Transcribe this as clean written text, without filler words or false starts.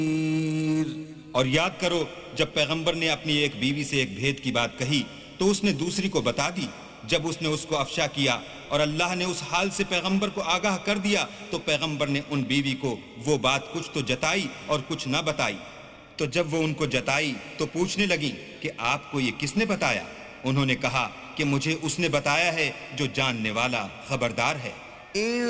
और याद करो जब पैगंबर ने अपनी एक बीवी से एक भेद की बात कही तो उसने दूसरी को बता दी। जब उसने उसको अफशा किया और अल्लाह ने उस हाल से पैगंबर को आगाह कर दिया तो पैगंबर ने उन बीवी को वो बात कुछ तो जताई और कुछ ना बताई। तो जब वो उनको जताई तो पूछने लगी कि आपको ये किसने बताया? उन्होंने कहा कि मुझे उसने बताया है जो जानने वाला खबरदार है।